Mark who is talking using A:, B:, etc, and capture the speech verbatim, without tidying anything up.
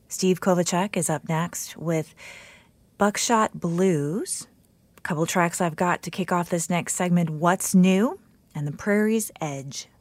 A: Steve Kovacek is up next with Buckshot Blues. A couple tracks I've got to kick off this next segment, What's New and The Prairie's Edge.